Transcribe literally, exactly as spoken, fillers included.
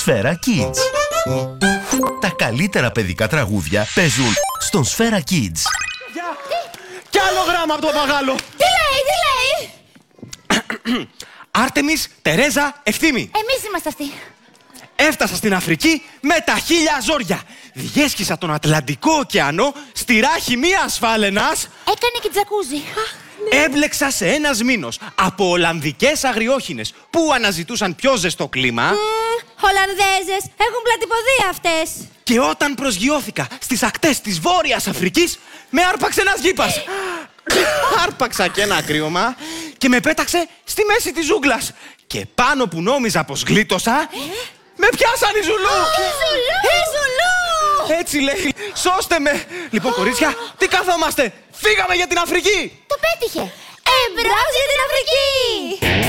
Σφαίρα Kids. Τα καλύτερα παιδικά τραγούδια παίζουν στον Σφαίρα Kids. Κι άλλο γράμμα από το παγάλο. Τι λέει, τι λέει? Άρτεμις, Τερέζα, Ευθύμη. Εμείς είμαστε αυτοί. Έφτασα στην Αφρική με τα χίλια ζόρια. Διέσχισα τον Ατλαντικό ωκεανό στη ράχη μία ασφάλαινας. Έκανε και τζακούζι. Έμπλεξα σε ένας μήνος από Ολλανδικές αγριόχινες που αναζητούσαν πιο ζεστό κλίμα. Ολλανδέζες, έχουν πλατυποδία αυτές. Και όταν προσγειώθηκα στις ακτές της Βόρειας Αφρικής, με άρπαξε ένας γήπας. Άρπαξα και ένα κρύωμα και με πέταξε στη μέση της ζούγκλας. Και πάνω που νόμιζα πως γλίτωσα, με πιάσαν οι Ζουλού! Η Ζουλού! Η Ζουλού! Έτσι λέει, σώστε με! Λοιπόν, κορίτσια, τι καθόμαστε! Φύγαμε για την Αφρική! Το πέτυχε! Εμπρός για την Αφρική!